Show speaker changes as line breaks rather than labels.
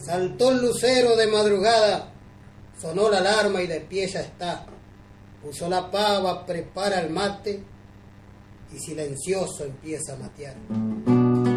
Saltó el lucero de madrugada, sonó la alarma y de pie ya está. Puso la pava, prepara el mate y silencioso empieza a matear.